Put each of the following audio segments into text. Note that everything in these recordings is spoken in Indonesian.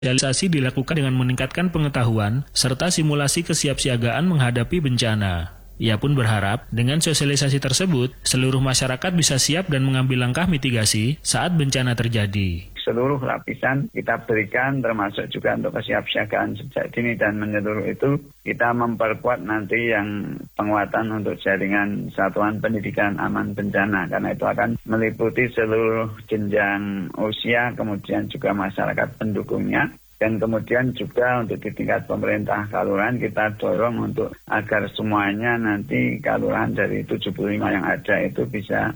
Sosialisasi dilakukan dengan meningkatkan pengetahuan serta simulasi kesiapsiagaan menghadapi bencana. Ia pun berharap dengan sosialisasi tersebut, seluruh masyarakat bisa siap dan mengambil langkah mitigasi saat bencana terjadi. Seluruh lapisan kita berikan, termasuk juga untuk kesiapsiagaan sejak dini dan menyeluruh itu, kita memperkuat nanti yang penguatan untuk jaringan satuan pendidikan aman bencana, karena itu akan meliputi seluruh jenjang usia, kemudian juga masyarakat pendukungnya. Dan kemudian juga untuk di tingkat pemerintah kelurahan kita dorong untuk agar semuanya nanti kelurahan dari 75 yang ada itu bisa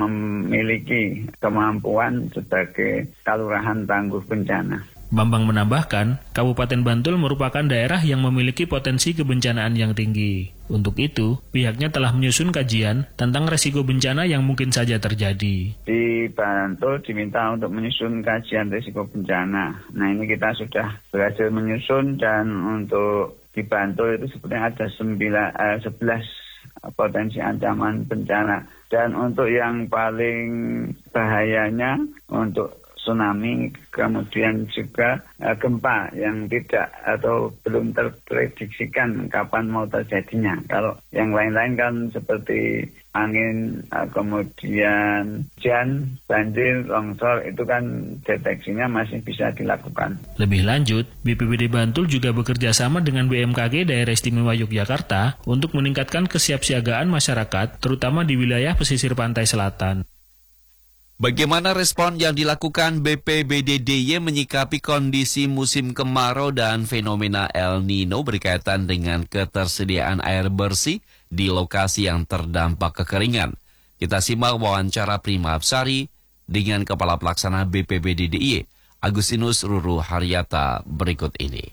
memiliki kemampuan sebagai kelurahan tangguh bencana. Bambang menambahkan, Kabupaten Bantul merupakan daerah yang memiliki potensi kebencanaan yang tinggi. Untuk itu, pihaknya telah menyusun kajian tentang resiko bencana yang mungkin saja terjadi. Di Bantul diminta untuk menyusun kajian risiko bencana. Nah, ini kita sudah berhasil menyusun dan untuk di Bantul itu sebenarnya ada 11 potensi ancaman bencana. Dan untuk yang paling bahayanya untuk tsunami, kemudian juga gempa yang tidak atau belum terprediksikan kapan mau terjadinya. Kalau yang lain-lain kan seperti angin, kemudian hujan, banjir, longsor, itu kan deteksinya masih bisa dilakukan. Lebih lanjut, BPBD Bantul juga bekerja sama dengan BMKG Daerah Istimewa Yogyakarta untuk meningkatkan kesiapsiagaan masyarakat, terutama di wilayah pesisir pantai selatan. Bagaimana respon yang dilakukan BPBD DIY menyikapi kondisi musim kemarau dan fenomena El Nino berkaitan dengan ketersediaan air bersih di lokasi yang terdampak kekeringan? Kita simak wawancara Prima Absari dengan Kepala Pelaksana BPBD DIY, Agustinus Ruru Haryata berikut ini.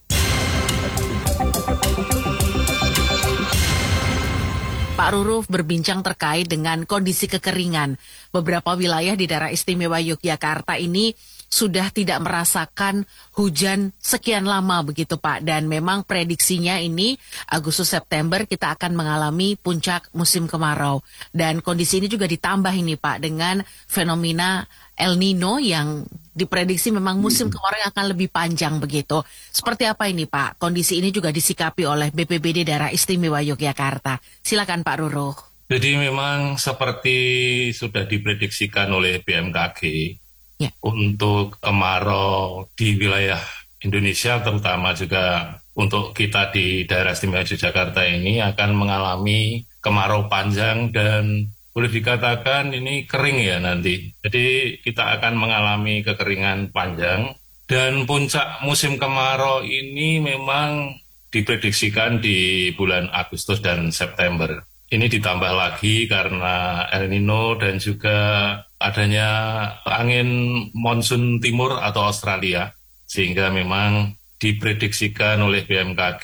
Pak Ruru berbincang terkait dengan kondisi kekeringan. Beberapa wilayah di daerah istimewa Yogyakarta ini sudah tidak merasakan hujan sekian lama begitu Pak. Dan memang prediksinya ini Agustus September kita akan mengalami puncak musim kemarau. Dan kondisi ini juga ditambah ini Pak dengan fenomena El Nino yang diprediksi memang musim kemarau yang akan lebih panjang begitu. Seperti apa ini Pak? Kondisi ini juga disikapi oleh BPBD Daerah Istimewa Yogyakarta. Silakan Pak Ruru. Jadi memang seperti sudah diprediksikan oleh BMKG, ya, untuk kemarau di wilayah Indonesia terutama juga untuk kita di Daerah Istimewa Yogyakarta ini akan mengalami kemarau panjang dan boleh dikatakan ini kering ya nanti. Jadi kita akan mengalami kekeringan panjang dan puncak musim kemarau ini memang diprediksikan di bulan Agustus dan September. Ini ditambah lagi karena El Nino dan juga adanya angin monsun timur atau Australia. Sehingga memang diprediksikan oleh BMKG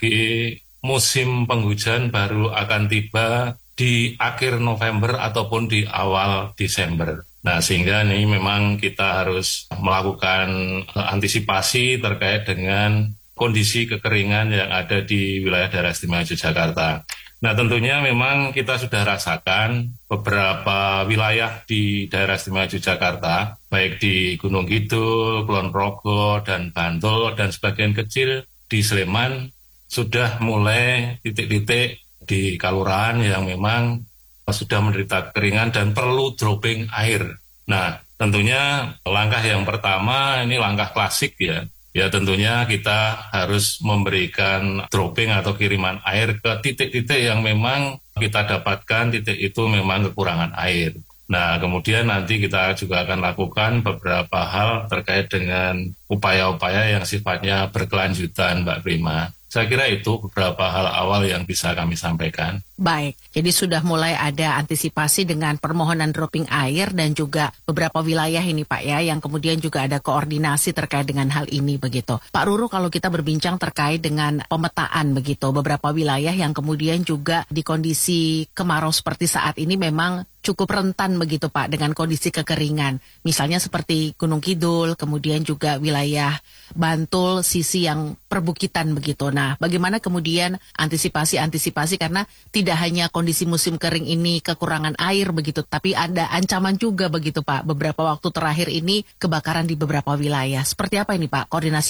musim penghujan baru akan tiba di akhir November ataupun di awal Desember. Nah, sehingga ini memang kita harus melakukan antisipasi terkait dengan kondisi kekeringan yang ada di wilayah Daerah Istimewa Yogyakarta. Nah, tentunya memang kita sudah rasakan beberapa wilayah di Daerah Istimewa Yogyakarta, baik di Gunung Kidul, Kulon Progo, dan Bantul, dan sebagian kecil di Sleman, sudah mulai titik-titik di kelurahan yang memang sudah menderita kekeringan dan perlu dropping air. Nah, tentunya langkah yang pertama ini langkah klasik ya. Ya tentunya kita harus memberikan dropping atau kiriman air ke titik-titik yang memang kita dapatkan titik itu memang kekurangan air. Nah, kemudian nanti kita juga akan lakukan beberapa hal terkait dengan upaya-upaya yang sifatnya berkelanjutan, Mbak Prima. Saya kira itu beberapa hal awal yang bisa kami sampaikan. Baik, jadi sudah mulai ada antisipasi dengan permohonan dropping air dan juga beberapa wilayah ini Pak ya, yang kemudian juga ada koordinasi terkait dengan hal ini begitu. Pak Ruru, kalau kita berbincang terkait dengan pemetaan begitu, beberapa wilayah yang kemudian juga di kondisi kemarau seperti saat ini memang cukup rentan begitu Pak dengan kondisi kekeringan. Misalnya seperti Gunung Kidul, kemudian juga wilayah Bantul, sisi yang perbukitan begitu. Nah, bagaimana kemudian antisipasi karena tidak hanya kondisi musim kering ini kekurangan air begitu, tapi ada ancaman juga begitu Pak. Beberapa waktu terakhir ini kebakaran di beberapa wilayah. Seperti apa ini Pak koordinasi